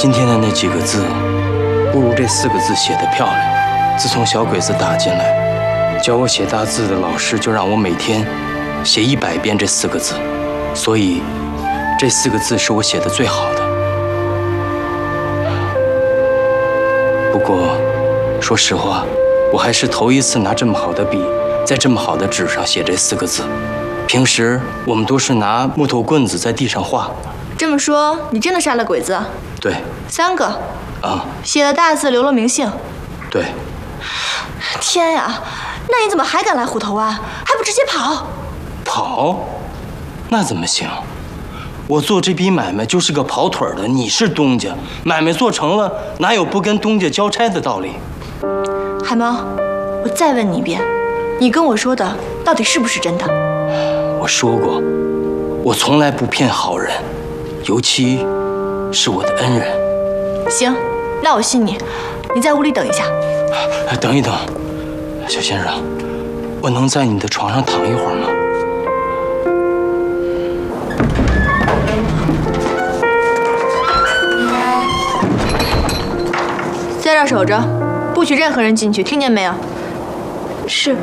今天的那几个字，不如这4个字写得漂亮。自从小鬼子打进来，教我写大字的老师就让我每天写100遍这4个字，所以这4个字是我写的最好的。不过，说实话，我还是头一次拿这么好的笔，在这么好的纸上写这4个字。平时我们都是拿木头棍子在地上画。 这么说，你真的杀了鬼子？ 对。 3个。 啊。 写了大字，留了名姓。 对。 天呀，那你怎么还敢来虎头湾？还不直接跑？ 跑？那怎么行？我做这笔买卖就是个跑腿的，你是东家，买卖做成了，哪有不跟东家交差的道理？ 海猫，我再问你一遍，你跟我说的到底是不是真的？ 我说过，我从来不骗好人，尤其是我的恩人。 行，那我信你。你在屋里等一下。 等一等，小先生，我能在你的床上躺一会儿吗？ 在这儿守着，不许任何人进去，听见没有？是。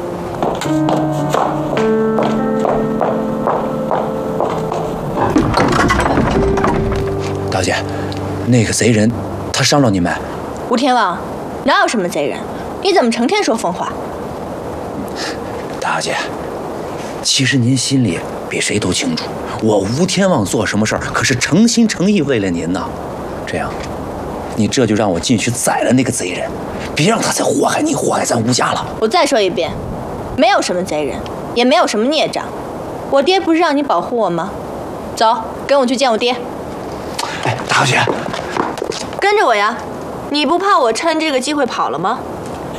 大姐，那个贼人，他伤着你没？ 吴天王，哪有什么贼人？你怎么成天说疯话？ 大姐，其实您心里比谁都清楚，我吴天王做什么事儿可是诚心诚意为了您呐。这样，你这就让我进去宰了那个贼人，别让他再祸害你，祸害咱吴家了。 我再说一遍，没有什么贼人，也没有什么孽障。我爹不是让你保护我吗？走，跟我去见我爹。 哎，大姐， 跟着我呀！你不怕我趁这个机会跑了吗？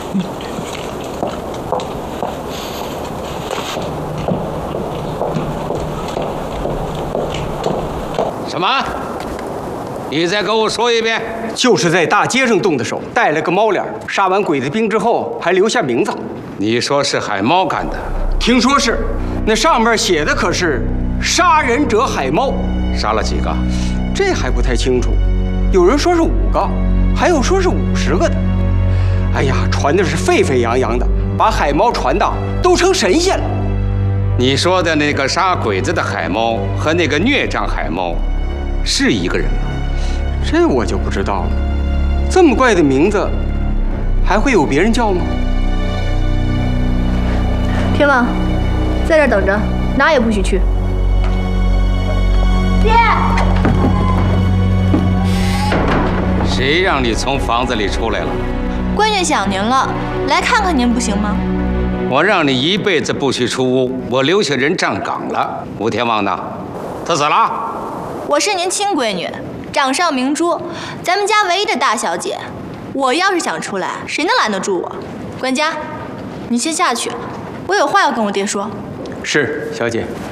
什么？你再跟我说一遍。 就是在大街上动的手，带了个猫脸，杀完鬼子兵之后还留下名字。 你说是海猫干的？ 听说是，那上面写的可是“杀人者海猫”。 杀了几个？ 这还不太清楚，有人说是5个，还有说是50个的。哎呀，传的是沸沸扬扬的，把海猫传的都成神仙了。 你说的那个杀鬼子的海猫和那个孽障海猫，是一个人吗？ 这我就不知道了。这么怪的名字，还会有别人叫吗？ 天王，在这儿等着，哪也不许去。爹。 谁让你从房子里出来了？ 闺女想您了，来看看您不行吗？ 我让你一辈子不许出屋，我留下人站岗了。吴天旺呢？他死了？ 我是您亲闺女，掌上明珠，咱们家唯一的大小姐。我要是想出来，谁能拦得住我？管家，你先下去，我有话要跟我爹说。 是，小姐。